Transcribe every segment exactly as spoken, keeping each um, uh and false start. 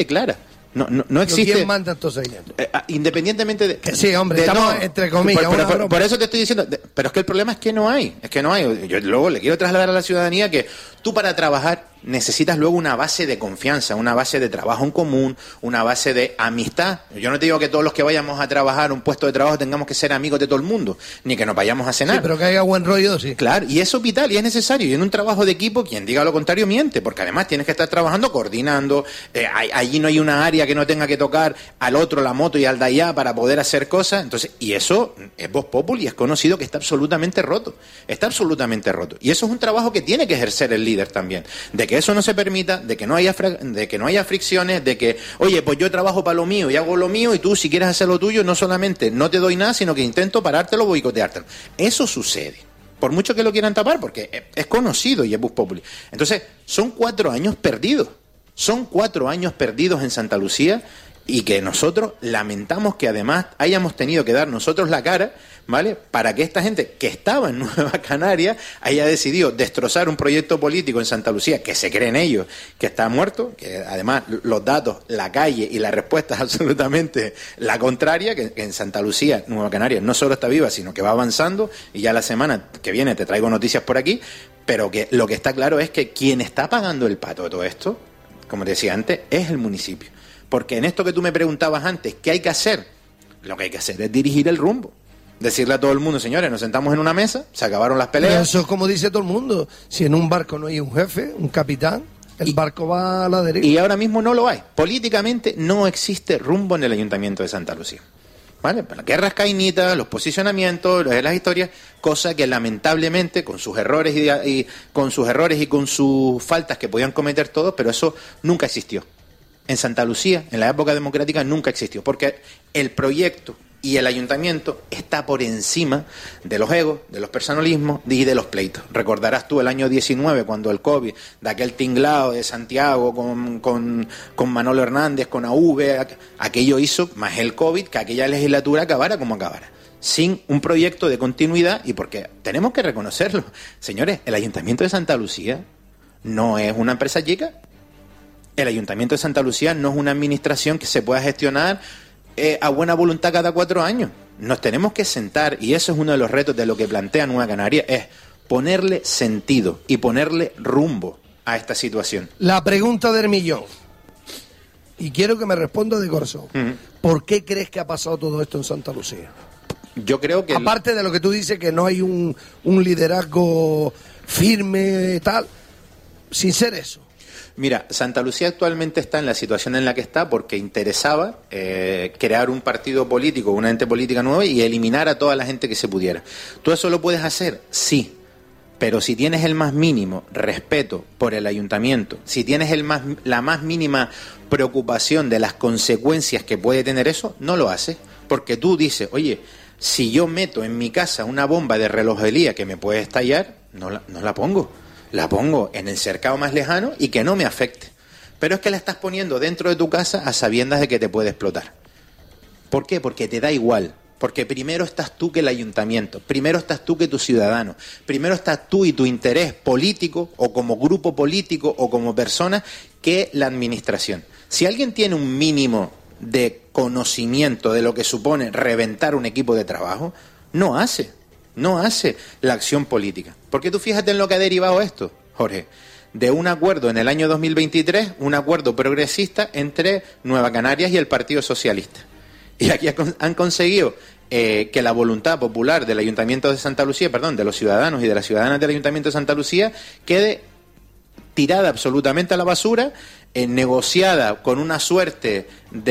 clara. No, no, no existe. ¿Quién manda entonces ahí? Eh, independientemente de. Que sí, hombre, de, estamos no, entre comillas. Por, por, por, por eso te estoy diciendo. De, pero es que el problema es que no hay. Es que no hay. Yo luego le quiero trasladar a la ciudadanía que tú para trabajar necesitas luego una base de confianza, una base de trabajo en común, una base de amistad. Yo no te digo que todos los que vayamos a trabajar un puesto de trabajo tengamos que ser amigos de todo el mundo, ni que nos vayamos a cenar. Sí, pero que haya buen rollo, sí. Claro, y eso es vital y es necesario. Y en un trabajo de equipo, quien diga lo contrario miente, porque además tienes que estar trabajando, coordinando. Eh, allí no hay una área que no tenga que tocar al otro la moto y al de allá para poder hacer cosas. Entonces, y eso es vox populi, es conocido que está absolutamente roto. Está absolutamente roto. Y eso es un trabajo que tiene que ejercer el líder también. De que eso no se permita, de que no haya fra- de que no haya fricciones, de que, oye, pues yo trabajo para lo mío y hago lo mío y tú si quieres hacer lo tuyo, no solamente no te doy nada, sino que intento parártelo, boicoteártelo. Eso sucede. Por mucho que lo quieran tapar, porque es conocido y es vox populi. Entonces, son cuatro años perdidos. Son cuatro años perdidos en Santa Lucía y que nosotros lamentamos que además hayamos tenido que dar nosotros la cara, ¿vale? Para que esta gente que estaba en Nueva Canaria haya decidido destrozar un proyecto político en Santa Lucía, que se creen ellos que está muerto, que además los datos, la calle y la respuesta es absolutamente la contraria, que en Santa Lucía, Nueva Canaria, no solo está viva, sino que va avanzando, y ya la semana que viene te traigo noticias por aquí, pero que lo que está claro es que quien está pagando el pato de todo esto, como te decía antes, es el municipio. Porque en esto que tú me preguntabas antes, ¿qué hay que hacer? Lo que hay que hacer es dirigir el rumbo. Decirle a todo el mundo, señores, nos sentamos en una mesa, se acabaron las peleas. Pero eso es como dice todo el mundo. Si en un barco no hay un jefe, un capitán, el y, barco va a la deriva. Y ahora mismo no lo hay. Políticamente no existe rumbo en el Ayuntamiento de Santa Lucía. ¿Vale? Las guerras cainitas, los posicionamientos, las historias, cosa que lamentablemente con sus errores y, y con sus errores y con sus faltas que podían cometer todos, pero eso nunca existió. En Santa Lucía, en la época democrática, nunca existió, porque el proyecto y el ayuntamiento está por encima de los egos, de los personalismos y de los pleitos. Recordarás tú el año diecinueve, cuando el COVID, de aquel tinglado de Santiago con, con, con Manolo Hernández, con A V, aquello hizo, más el COVID, que aquella legislatura acabara como acabara. Sin un proyecto de continuidad, y porque tenemos que reconocerlo. Señores, el Ayuntamiento de Santa Lucía no es una empresa chica. El Ayuntamiento de Santa Lucía no es una administración que se pueda gestionar eh, a buena voluntad cada cuatro años. Nos tenemos que sentar, y eso es uno de los retos de lo que plantea Nueva Canaria, es ponerle sentido y ponerle rumbo a esta situación. La pregunta del millón, y quiero que me responda de corazón. Uh-huh. ¿Por qué crees que ha pasado todo esto en Santa Lucía? Yo creo que... Aparte de lo que tú dices, que no hay un, un liderazgo firme, tal, sin ser eso. Mira, Santa Lucía actualmente está en la situación en la que está porque interesaba eh, crear un partido político, una ente política nueva y eliminar a toda la gente que se pudiera. ¿Tú eso lo puedes hacer? Sí. Pero si tienes el más mínimo respeto por el ayuntamiento, si tienes el más, la más mínima preocupación de las consecuencias que puede tener eso, no lo haces. Porque tú dices, oye, si yo meto en mi casa una bomba de relojería que me puede estallar, no la, no la pongo. La pongo en el cercado más lejano y que no me afecte. Pero es que la estás poniendo dentro de tu casa a sabiendas de que te puede explotar. ¿Por qué? Porque te da igual. Porque primero estás tú que el ayuntamiento, primero estás tú que tu ciudadano, primero estás tú y tu interés político o como grupo político o como persona que la administración. Si alguien tiene un mínimo de conocimiento de lo que supone reventar un equipo de trabajo, no hace. No hace la acción política. Porque tú fíjate en lo que ha derivado esto, Jorge, de un acuerdo en el año dos mil veintitrés, un acuerdo progresista entre Nueva Canarias y el Partido Socialista. Y aquí han conseguido eh, que la voluntad popular del Ayuntamiento de Santa Lucía, perdón, de los ciudadanos y de las ciudadanas del Ayuntamiento de Santa Lucía, quede tirada absolutamente a la basura, eh, negociada con una suerte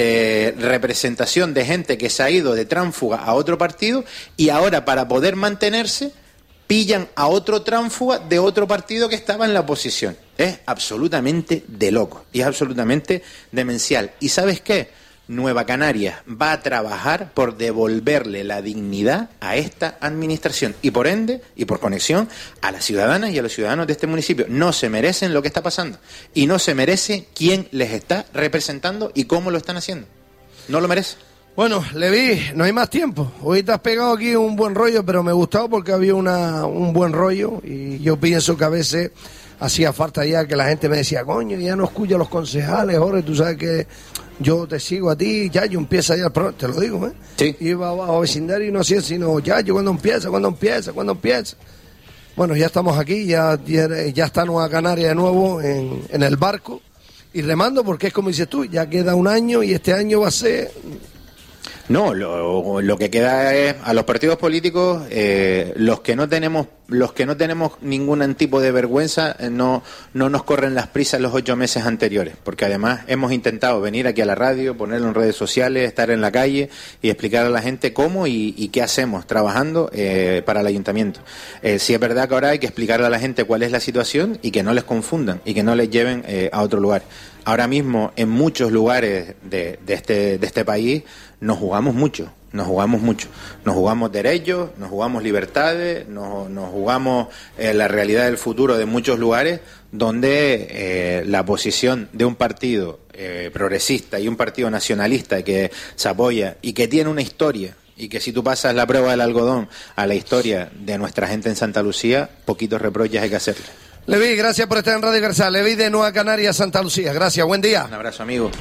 de representación de gente que se ha ido de tránsfuga a otro partido y ahora para poder mantenerse pillan a otro tránsfuga de otro partido que estaba en la oposición. Es absolutamente de loco y es absolutamente demencial. ¿Y sabes qué? Nueva Canarias va a trabajar por devolverle la dignidad a esta administración y por ende, y por conexión, a las ciudadanas y a los ciudadanos de este municipio. No se merecen lo que está pasando y no se merece quién les está representando y cómo lo están haciendo. No lo merece. Bueno, Levi, no hay más tiempo. Hoy te has pegado aquí un buen rollo, pero me ha gustado porque había una, un buen rollo y yo pienso que a veces hacía falta ya que la gente me decía, coño, ya no escucho a los concejales, Jorge, tú sabes que yo te sigo a ti, ya yo empieza ya el programa, te lo digo, ¿eh? Sí. Iba abajo a vecindario y no hacía sino, ya yo cuando empieza, cuando empieza, cuando empieza. Bueno, ya estamos aquí, ya, ya está Nueva Canaria de nuevo en, en el barco y remando, porque es como dices tú, ya queda un año y este año va a ser... No, lo, lo que queda es a los partidos políticos, eh, los que no tenemos, los que no tenemos ningún tipo de vergüenza, eh, no, no nos corren las prisas los ocho meses anteriores, porque además hemos intentado venir aquí a la radio, ponerlo en redes sociales, estar en la calle y explicar a la gente cómo y, y qué hacemos trabajando eh, para el ayuntamiento. Eh, sí es verdad que ahora hay que explicarle a la gente cuál es la situación y que no les confundan y que no les lleven eh, a otro lugar. Ahora mismo en muchos lugares de, de, este, de este país nos jugamos mucho, nos jugamos mucho. Nos jugamos derechos, nos jugamos libertades, nos, nos jugamos eh, la realidad del futuro de muchos lugares donde eh, la posición de un partido eh, progresista y un partido nacionalista que se apoya y que tiene una historia, y que si tú pasas la prueba del algodón a la historia de nuestra gente en Santa Lucía, poquitos reproches hay que hacerle. Levi, gracias por estar en Radio Universal. Levi de Nueva Canaria, Santa Lucía. Gracias, buen día. Un abrazo, amigo.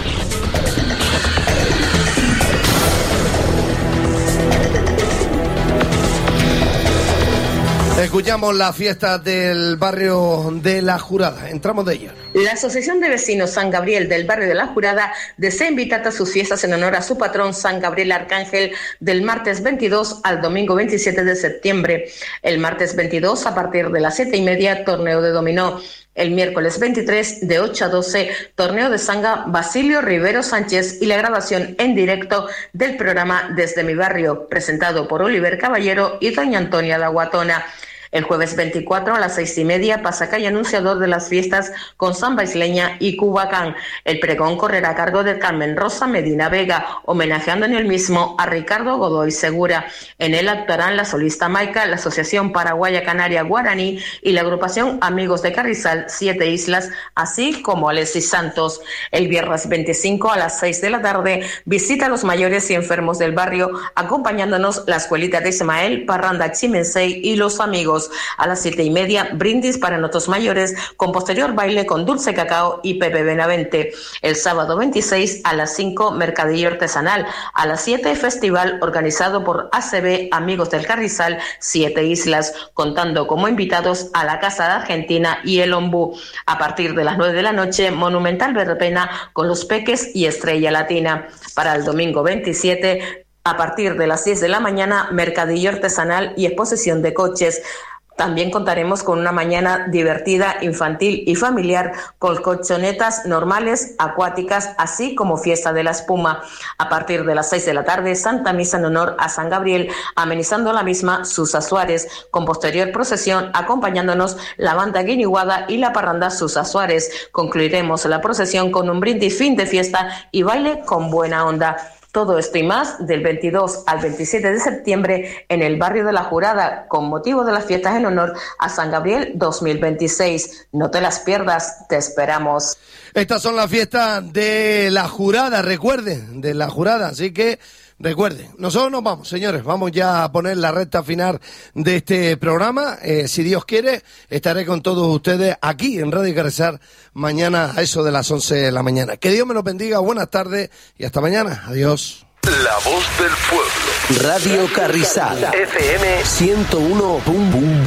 Escuchamos la fiesta del barrio de La Jurada. Entramos de ella. La Asociación de Vecinos San Gabriel del barrio de La Jurada desea invitar a sus fiestas en honor a su patrón San Gabriel Arcángel del martes veintidós al domingo veintisiete de septiembre. El martes veintidós a partir de las siete y media, torneo de dominó. El miércoles veintitrés de ocho a doce, torneo de sanga Basilio Rivero Sánchez y la grabación en directo del programa Desde mi barrio, presentado por Oliver Caballero y doña Antonia La Guatona. El jueves veinticuatro a las seis y media, pasacalle anunciador de las fiestas con samba isleña y cubacán. El pregón correrá a cargo de Carmen Rosa Medina Vega, homenajeando en el mismo a Ricardo Godoy Segura. En él actuarán la solista Maica, la Asociación Paraguaya Canaria Guaraní y la agrupación Amigos de Carrizal, Siete Islas, así como Alexis Santos. El viernes veinticinco a las seis de la tarde, visita a los mayores y enfermos del barrio, acompañándonos la escuelita de Ismael, Parranda Chimensei y los amigos. A las siete y media, brindis para nuestros mayores, con posterior baile con Dulce Cacao y Pepe Benavente. El sábado veintiséis a las cinco, mercadillo artesanal. A las siete, festival organizado por A C B Amigos del Carrizal, Siete Islas, contando como invitados a la Casa de Argentina y el Ombú. A partir de las nueve de la noche, monumental verbena con los Peques y Estrella Latina. Para el domingo veintisiete, a partir de las diez de la mañana, mercadillo artesanal y exposición de coches. También contaremos con una mañana divertida, infantil y familiar, con colchonetas normales, acuáticas, así como fiesta de la espuma. A partir de las seis de la tarde, Santa Misa en honor a San Gabriel, amenizando la misma Susa Suárez, con posterior procesión acompañándonos la banda Guiniguada y la parranda Susa Suárez. Concluiremos la procesión con un brindis fin de fiesta y baile con buena onda. Todo esto y más del veintidós al veintisiete de septiembre en el barrio de La Jurada, con motivo de las fiestas en honor a San Gabriel dos mil veintiséis. No te las pierdas, te esperamos. Estas son las fiestas de La Jurada, recuerden, de La Jurada, así que recuerden, nosotros nos vamos, señores, vamos ya a poner la recta final de este programa. Eh, si Dios quiere, estaré con todos ustedes aquí en Radio Carrizal mañana a eso de las once de la mañana. Que Dios me los bendiga, buenas tardes y hasta mañana. Adiós. La voz del pueblo. Radio Carrizal. F M ciento uno punto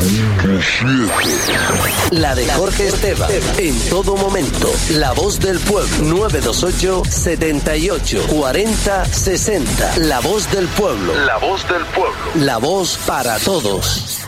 siete. La de Jorge Esteban. En todo momento. La voz del pueblo. nueve dos ocho, setenta y ocho, cuarenta, sesenta. La voz del pueblo. La voz del pueblo. La voz para todos.